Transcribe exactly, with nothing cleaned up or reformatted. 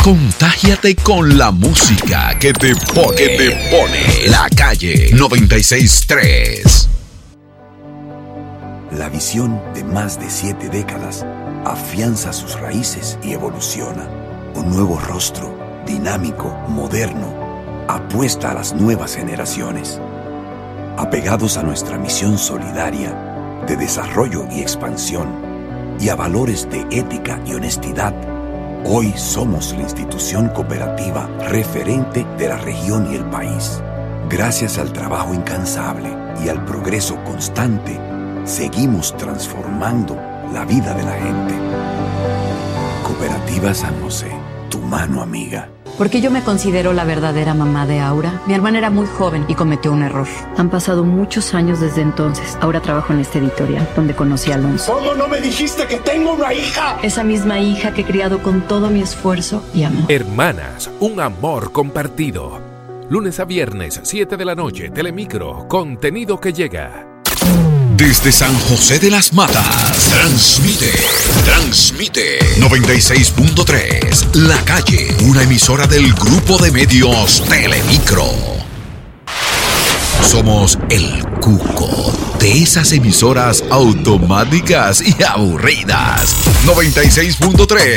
Contágiate con la música que te pone, que te pone. La Calle noventa y seis punto tres. La visión de más de siete décadas afianza sus raíces y evoluciona. Un nuevo rostro, dinámico, moderno, apuesta a las nuevas generaciones. Apegados a nuestra misión solidaria de desarrollo y expansión y a valores de ética y honestidad, hoy somos la institución cooperativa referente de la región y el país. Gracias al trabajo incansable y al progreso constante, seguimos transformando la vida de la gente. Cooperativa San José, tu mano amiga. Porque yo me considero la verdadera mamá de Aura. Mi hermana era muy joven y cometió un error. Han pasado muchos años desde entonces. Ahora trabajo en este editorial, donde conocí a Alonso. ¿Cómo no me dijiste que tengo una hija? Esa misma hija que he criado con todo mi esfuerzo y amor. Hermanas, un amor compartido. Lunes a viernes, siete de la noche, Telemicro, contenido que llega. Desde San José de las Matas, transmite, transmite noventa y seis punto tres, La Calle, una emisora del grupo de medios Telemicro. Somos el cuco de esas emisoras automáticas y aburridas. noventa y seis punto tres.